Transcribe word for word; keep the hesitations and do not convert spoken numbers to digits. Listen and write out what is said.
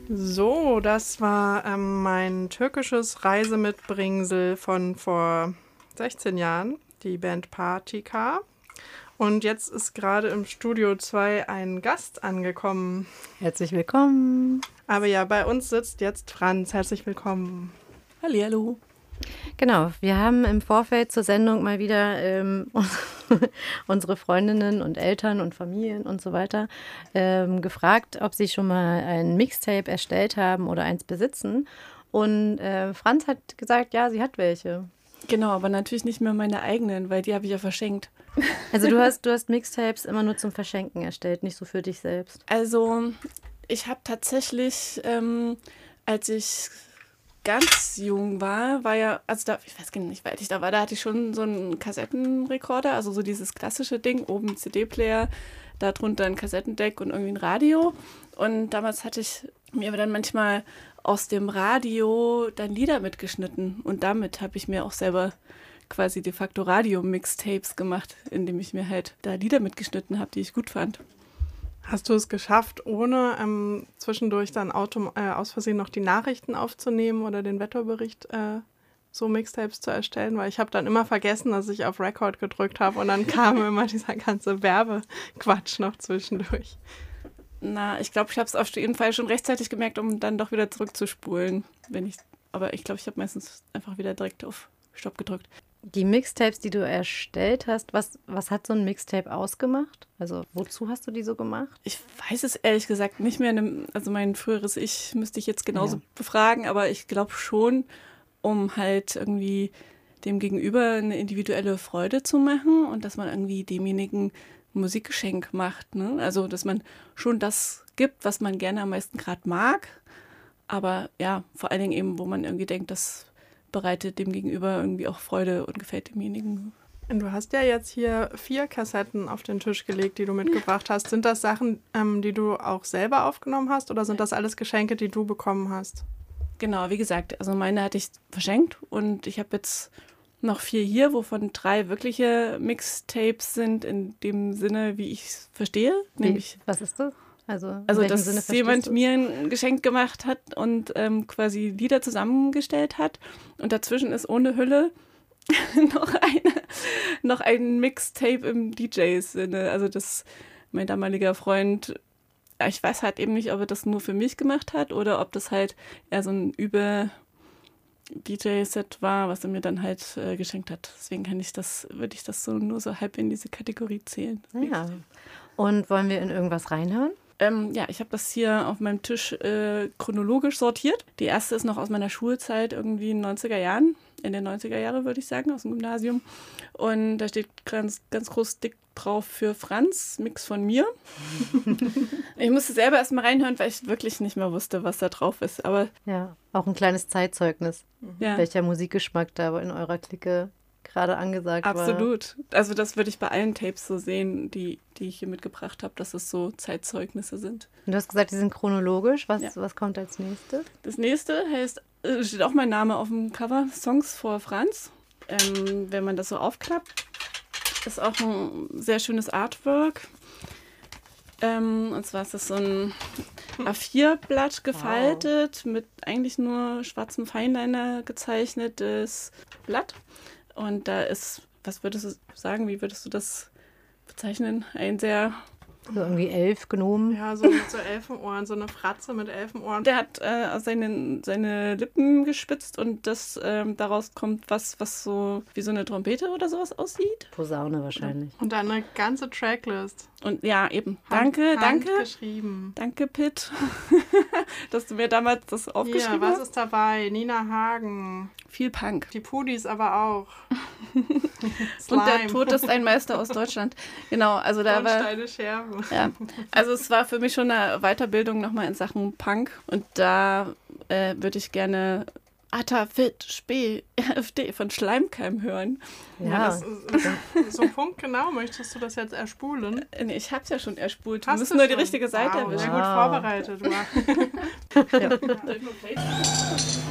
So, das war ähm, mein türkisches Reisemitbringsel von vor sechzehn Jahren, die Band Partika. Und jetzt ist gerade im Studio zwei ein Gast angekommen. Herzlich willkommen. Aber ja, bei uns sitzt jetzt Franz. Herzlich willkommen. Hallihallo. Genau, wir haben im Vorfeld zur Sendung mal wieder ähm, unsere Freundinnen und Eltern und Familien und so weiter ähm, gefragt, ob sie schon mal ein Mixtape erstellt haben oder eins besitzen. Und äh, Franz hat gesagt, ja, sie hat welche. Genau, aber natürlich nicht mehr meine eigenen, weil die habe ich ja verschenkt. Also du hast, du hast Mixtapes immer nur zum Verschenken erstellt, nicht so für dich selbst. Also ich habe tatsächlich, ähm, als ich ganz jung war, war ja, also da, ich weiß gar nicht, wie alt ich da war, da hatte ich schon so einen Kassettenrekorder, also so dieses klassische Ding, oben C D-Player, darunter ein Kassettendeck und irgendwie ein Radio. Und damals hatte ich mir aber dann manchmal aus dem Radio dann Lieder mitgeschnitten und damit habe ich mir auch selber quasi de facto Radio-Mixtapes gemacht, indem ich mir halt da Lieder mitgeschnitten habe, die ich gut fand. Hast du es geschafft, ohne ähm, zwischendurch dann autom- äh, aus Versehen noch die Nachrichten aufzunehmen oder den Wetterbericht äh, so Mixtapes zu erstellen? Weil ich habe dann immer vergessen, dass ich auf Record gedrückt habe und dann kam immer dieser ganze Werbequatsch noch zwischendurch. Na, ich glaube, ich habe es auf jeden Fall schon rechtzeitig gemerkt, um dann doch wieder zurückzuspulen. Wenn ich, aber ich glaube, ich habe meistens einfach wieder direkt auf Stopp gedrückt. Die Mixtapes, die du erstellt hast, was, was hat so ein Mixtape ausgemacht? Also wozu hast du die so gemacht? Ich weiß es ehrlich gesagt nicht mehr. Also mein früheres Ich müsste ich jetzt genauso Ja. befragen, aber ich glaube schon, um halt irgendwie dem Gegenüber eine individuelle Freude zu machen und dass man irgendwie demjenigen ein Musikgeschenk macht. Ne? Also dass man schon das gibt, was man gerne am meisten gerade mag, aber ja, vor allen Dingen eben, wo man irgendwie denkt, das bereitet dem Gegenüber irgendwie auch Freude und gefällt demjenigen. Und du hast ja jetzt hier vier Kassetten auf den Tisch gelegt, die du mitgebracht hast. Sind das Sachen, ähm, die du auch selber aufgenommen hast oder sind das alles Geschenke, die du bekommen hast? Genau, wie gesagt, also meine hatte ich verschenkt und ich habe jetzt noch vier hier, wovon drei wirkliche Mixtapes sind, in dem Sinne, wie ich es verstehe. Nämlich, Wie, was ist das? Also, in also welchem dass Sinne verstehst jemand du? mir ein Geschenk gemacht hat und ähm, quasi Lieder zusammengestellt hat und dazwischen ist ohne Hülle noch, eine, noch ein Mixtape im D J-Sinne. Also das mein damaliger Freund, ich weiß halt eben nicht, ob er das nur für mich gemacht hat oder ob das halt eher so ein über D J-Set war, was er mir dann halt äh, geschenkt hat. Deswegen kann ich das, würde ich das so nur so halb in diese Kategorie zählen. Ja. Und wollen wir in irgendwas reinhören? Ähm, ja, ich habe das hier auf meinem Tisch äh, chronologisch sortiert. Die erste ist noch aus meiner Schulzeit, irgendwie in den neunziger Jahren, in den neunziger Jahre würde ich sagen, aus dem Gymnasium. Und da steht ganz, ganz groß dick drauf für Franz, Mix von mir. Ich musste selber erst mal reinhören, weil ich wirklich nicht mehr wusste, was da drauf ist. Aber Ja, auch ein kleines Zeitzeugnis, ja, welcher Musikgeschmack da in eurer Clique gerade angesagt war. absolut. Also das würde ich bei allen Tapes so sehen, die, die ich hier mitgebracht habe, dass es so Zeitzeugnisse sind. Und du hast gesagt, die sind chronologisch. Was, Ja. was kommt als nächstes? Das nächste heißt, äh, steht auch mein Name auf dem Cover, Songs for Franz. Ähm, wenn man das so aufklappt, ist auch ein sehr schönes Artwork. Ähm, und zwar ist das so ein A vier Blatt gefaltet, wow, mit eigentlich nur schwarzem Feinliner gezeichnetes Blatt. Und da ist, was würdest du sagen, wie würdest du das bezeichnen? Ein sehr... So irgendwie elf Gnomen. Ja, so mit so Elfenohren, so eine Fratze mit Elfenohren. Der hat äh, seine, seine Lippen gespitzt und das ähm, daraus kommt was, was so wie so eine Trompete oder sowas aussieht. Posaune wahrscheinlich. Und dann eine ganze Tracklist. Und ja, eben. Hand, Danke, Hand danke. geschrieben. Danke, Pitt, dass du mir damals das aufgeschrieben Hier, was hast. ist dabei? Nina Hagen. Viel Punk. Die Pudis aber auch. Und der Tod ist ein Meister aus Deutschland. Genau, also da war... Steine Scherben. Ja, also es war für mich schon eine Weiterbildung nochmal in Sachen Punk. Und da äh, würde ich gerne Atta, Fit, Spee, R F D von Schleimkeim hören. Ja, Ja, das ist, so punktgenau. Möchtest du das jetzt erspulen? Äh, Nee, ich hab's ja schon erspult. Wir Hast müssen du nur die schon? richtige Seite Wow, erwischen. sehr gut Wow. vorbereitet. Wow. ja.